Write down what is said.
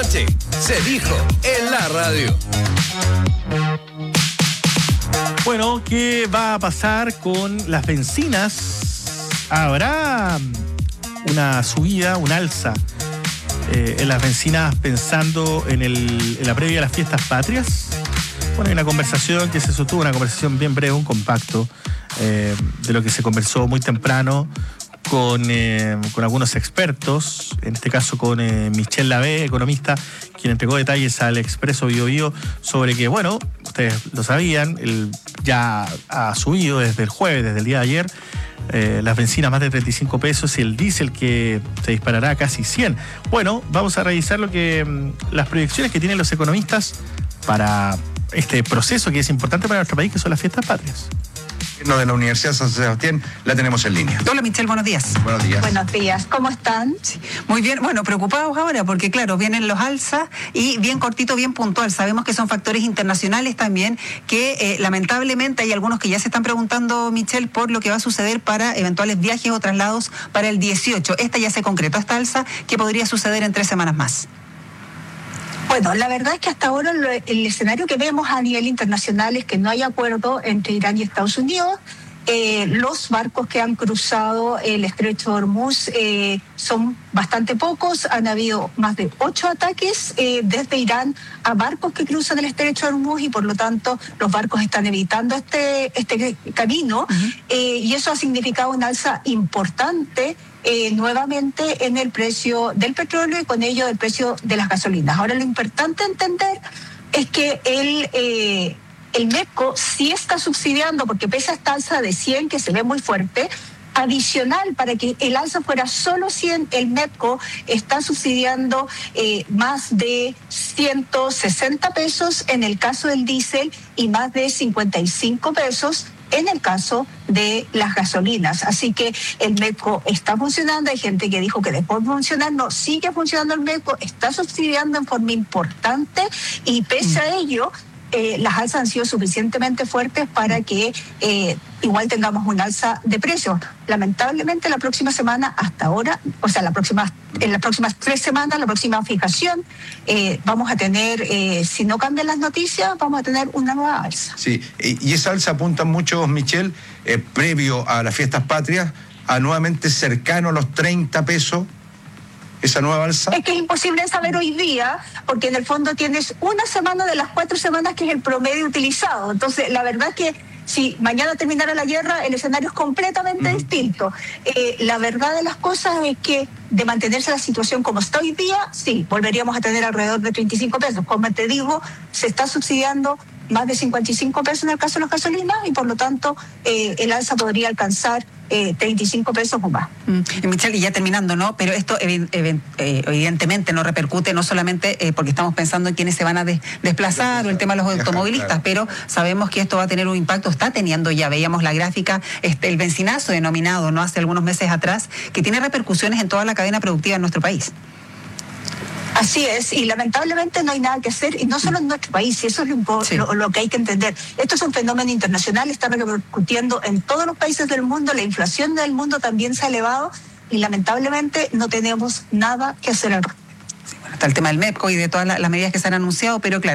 Se dijo en la radio. Bueno, ¿qué va a pasar con las bencinas? ¿Habrá una subida, un alza en las bencinas pensando en la previa de las fiestas patrias? Bueno, hay una conversación que se sostuvo, una conversación bien breve, un compacto de lo que se conversó muy temprano con algunos expertos, en este caso con Michel Lavé, economista, quien entregó detalles al Expreso Biobío sobre que, bueno, ustedes lo sabían, ya ha subido desde el jueves, desde el día de ayer, las bencinas más de 35 pesos y el diésel que se disparará a casi 100. Bueno, vamos a revisar las proyecciones que tienen los economistas para este proceso que es importante para nuestro país, que son las fiestas patrias. De la Universidad San Sebastián, la tenemos en línea. Hola Michelle, buenos días. Buenos días. Buenos días, ¿cómo están? Sí, muy bien, bueno, preocupados ahora porque claro, vienen los alzas y bien cortito, bien puntual. Sabemos que son factores internacionales también que lamentablemente hay algunos que ya se están preguntando, Michelle, por lo que va a suceder para eventuales viajes o traslados para el 18. Esta ya se concretó, esta alza, que podría suceder en 3 semanas más. Bueno, la verdad es que hasta ahora el escenario que vemos a nivel internacional es que no hay acuerdo entre Irán y Estados Unidos. Los barcos que han cruzado el estrecho de Hormuz son bastante pocos. Han habido más de 8 ataques desde Irán a barcos que cruzan el estrecho de Hormuz y por lo tanto los barcos están evitando este camino. Y eso ha significado un alza importante nuevamente en el precio del petróleo y con ello del precio de las gasolinas. Ahora lo importante entender es que el MEPCO sí está subsidiando, porque pese a esta alza de 100 que se ve muy fuerte, adicional para que el alza fuera solo 100, el MEPCO está subsidiando más de 160 pesos en el caso del diésel y más de 55 pesos en el caso de las gasolinas. Así que el MEPCO está funcionando. Hay gente que dijo que dejó de funcionar. No, sigue funcionando el MEPCO, está subsidiando en forma importante y pese a ello, las alzas han sido suficientemente fuertes para que igual tengamos un alza de precios. Lamentablemente la próxima semana hasta ahora, o sea, en las próximas 3 semanas, la próxima fijación, vamos a tener, si no cambian las noticias, vamos a tener una nueva alza. Sí, y esa alza apunta muchos, Michelle, previo a las fiestas patrias, a nuevamente cercano a los 30 pesos. ¿Esa nueva alza? Es que es imposible saber hoy día, porque en el fondo tienes una semana de las 4 semanas que es el promedio utilizado. Entonces, la verdad que si mañana terminara la guerra, el escenario es completamente distinto. La verdad de las cosas es que de mantenerse la situación como está hoy día, sí, volveríamos a tener alrededor de 35 pesos. Como te digo, se está subsidiando más de 55 pesos en el caso de las gasolinas y por lo tanto el alza podría alcanzar 35 pesos o más. Michelle, y ya terminando, ¿no? Pero esto evidentemente no repercute no solamente porque estamos pensando en quienes se van a desplazar o el tema de los automovilistas, claro. Pero sabemos que esto va a tener un impacto, está teniendo, ya veíamos la gráfica, el bencinazo denominado, ¿no? Hace algunos meses atrás, que tiene repercusiones en toda la cadena productiva en nuestro país. Así es, y lamentablemente no hay nada que hacer, y no solo en nuestro país, y eso es lo que hay que entender. Esto es un fenómeno internacional, está repercutiendo en todos los países del mundo, la inflación del mundo también se ha elevado, y lamentablemente no tenemos nada que hacer al respecto. Sí, bueno, está el tema del MEPCO y de todas las medidas que se han anunciado, pero claro.